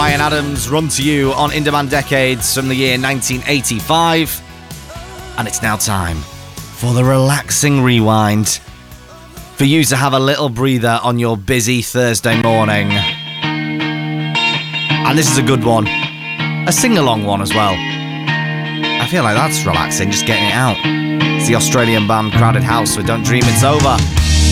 Bryan Adams, Run to You on In Demand Decades from the year 1985. And it's now time for the relaxing rewind, for you to have a little breather on your busy Thursday morning. And this is a good one, a sing-along one as well. I feel like that's relaxing, just getting it out. It's the Australian band Crowded House with Don't Dream It's Over.